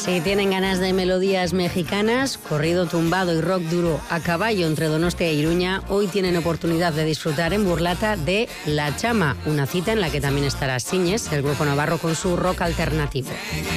Si tienen ganas de melodías mexicanas, corrido tumbado y rock duro a caballo entre Donostia e Iruña, hoy tienen oportunidad de disfrutar en Burlata de La Chama, una cita en la que también estará Siñes, el grupo navarro con su rock alternativo.